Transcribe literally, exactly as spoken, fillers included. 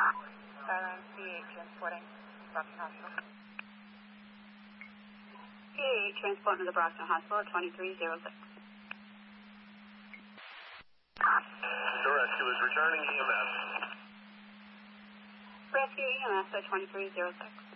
Skyline C eight transporting Brockton Hospital. C eight transport to the Brockton Hospital, twenty-three oh six. The rescue is returning E M S. Rescue E M S at twenty-three oh six.